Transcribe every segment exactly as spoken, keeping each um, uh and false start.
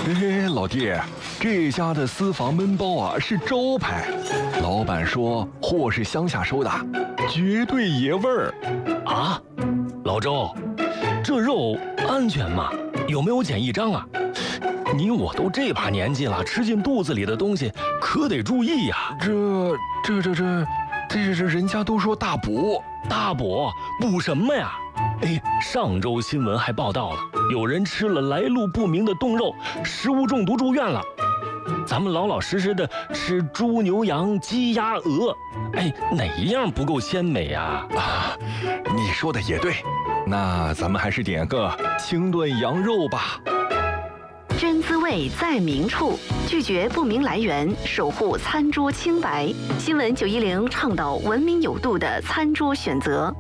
哎，老弟，这家的私房焖包啊是招牌，老板说货是乡下收的，绝对爷味儿。 啊，老周，这肉安全吗？有没有检疫章啊？你我都这把年纪了，吃进肚子里的东西可得注意呀。 这这这这，这这人家都说大补， 大补补什么呀？哎，上周新闻还报道了，有人吃了来路不明的冻肉，食物中毒住院了。咱们老老实实的吃猪牛羊鸡鸭鹅，哎，哪一样不够鲜美呀？ 啊，你说的也对，那咱们还是点个清炖羊肉吧。 真滋味在明处，拒绝不明来源，守护餐桌清白。新闻九一零倡导文明有度的餐桌选择。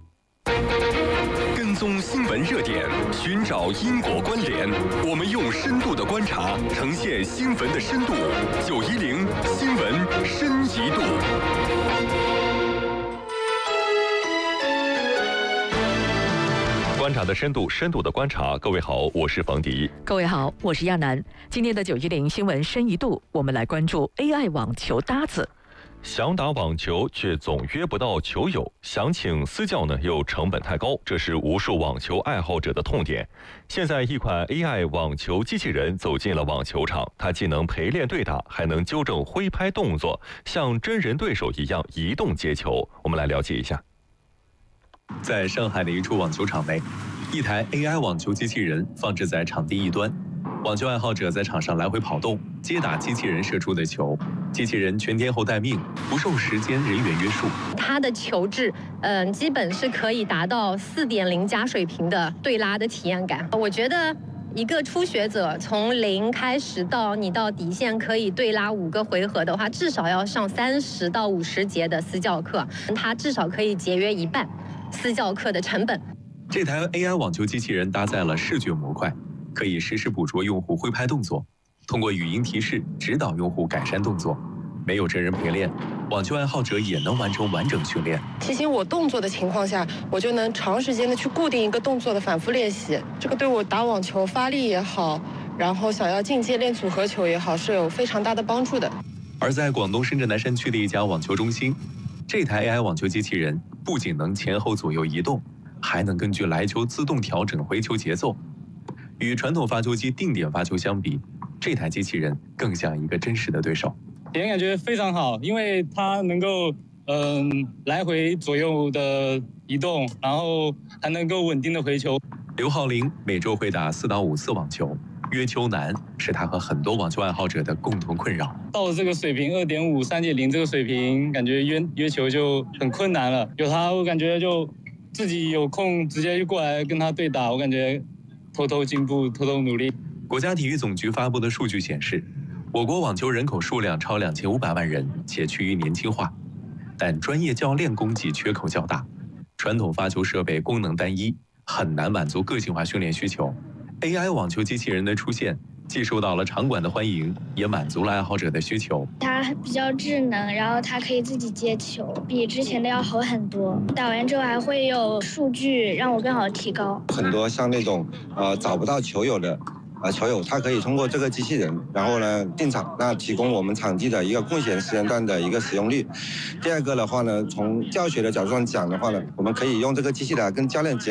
跟踪新闻热点，寻找因果关联，我们用深度的观察呈现新闻的深度。九一零新闻深一度。观察的深度，深度的观察。各位好，我是冯迪。 各位好，我是亚楠。今天的九一零新闻深一度，我们来关注 A I 网球搭子。 想打网球却总约不到球友，想请私教呢又成本太高，这是无数网球爱好者的痛点。现在一款 A I 网球机器人走进了网球场，它既能陪练对打，还能纠正挥拍动作，像真人对手一样移动接球。我们来了解一下。在上海的一处网球场内，一台 A I 网球机器人放置在场地一端，网球爱好者在场上来回跑动，接打机器人射出的球。机器人全天候待命，不受时间、人员约束。 它的球质，嗯、呃，基本是可以达到四点零加水平的对拉的体验感。我觉得一个初学者从零开始到你到底线可以对拉五个回合的话，至少要上三十到五十节的私教课，它至少可以节约一半私教课的成本。 这台 A I 网球机器人搭载了视觉模块，可以实时捕捉用户挥拍动作，通过语音提示指导用户改善动作。没有真人陪练，网球爱好者也能完成完整训练。 提醒我动作的情况下，我就能长时间的去固定一个动作的反复练习。这个对我打网球发力也好，然后想要进阶练组合球也好，是有非常大的帮助的。 而在广东深圳南山区的一家网球中心，这台 A I 网球机器人不仅能前后左右移动，还能根据来球自动调整回球节奏。与传统发球机定点发球相比，这台机器人更像一个真实的对手。 体验感觉非常好，因为它能够嗯、呃、来回左右的移动，然后还能够稳定的回球。 刘浩林每周会打四到五次网球，约球难是他和很多网球爱好者的共同困扰。 到了这个水平二点五、三点零这个水平，感觉约约球就很困难了。有他，我感觉就自己有空直接就过来跟他对打，我感觉偷偷进步，偷偷努力。 国家体育总局发布的数据显示，我国网球人口数量超两千五百万人，且趋于年轻化，但专业教练供给缺口较大，传统发球设备功能单一，很难满足个性化训练需求。A I 网球机器人的出现，既受到了场馆的欢迎，也满足了爱好者的需求。 它比较智能，然后它可以自己接球，比之前的要好很多。打完之后还会有数据让我更好的提高。 很多像那种呃找不到球友的。呃，球友他可以通过这个机器人，然后呢定场，那提供我们场地的一个空闲时间段的一个使用率。第二个的话呢，从教学的角度上讲的话呢，我们可以用这个机器来跟教练结